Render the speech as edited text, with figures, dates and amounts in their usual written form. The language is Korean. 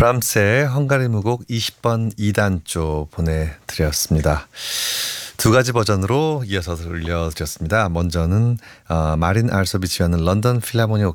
브람스의 헝가리 무곡 20번 2단조 보내드렸습니다. 두 가지 버전으로 이어서 들려드렸습니다. 먼저는 마린 알소비치와는 런던 필하모니